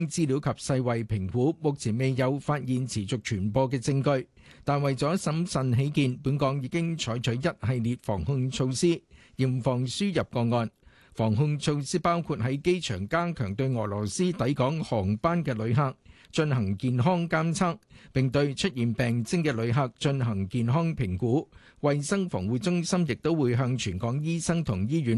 資料及世衛評估，目前未有發現持續傳播嘅證據，但為咗審慎起見，本港已經採取一系列防控措施，嚴防輸入個案。防控措施包括喺機場加強對俄羅斯抵港航班嘅旅客進行健康監測，並對出現病徵嘅旅客進行健康評估。衛生防護中心亦都會向全港醫生同醫院